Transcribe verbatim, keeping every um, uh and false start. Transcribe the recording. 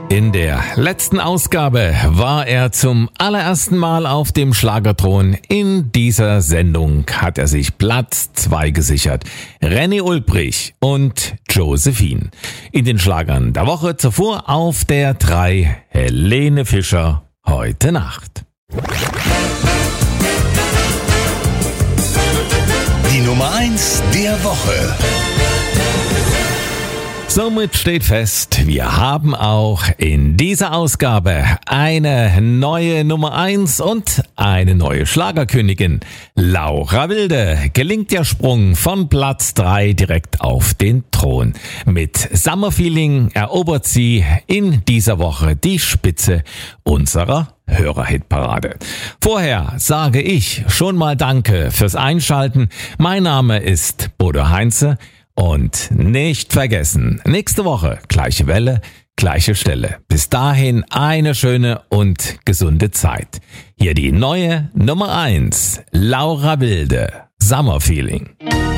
In der letzten Ausgabe war er zum allerersten Mal auf dem Schlagerthron. In dieser Sendung hat er sich Platz zwei gesichert. René Ulbrich und Josephine. In den Schlagern der Woche zuvor auf der drei Helene Fischer, Heute Nacht. Die Nummer eins der Woche. Somit steht fest, wir haben auch in dieser Ausgabe eine neue Nummer eins und eine neue Schlagerkönigin. Laura Wilde gelingt der Sprung von Platz drei direkt auf den Thron. Mit Summer Feeling erobert sie in dieser Woche die Spitze unserer Hörerhitparade. Vorher sage ich schon mal Danke fürs Einschalten. Mein Name ist Bodo Heinze. Und nicht vergessen, nächste Woche gleiche Welle, gleiche Stelle. Bis dahin eine schöne und gesunde Zeit. Hier die neue Nummer eins, Laura Wilde, Summer Feeling.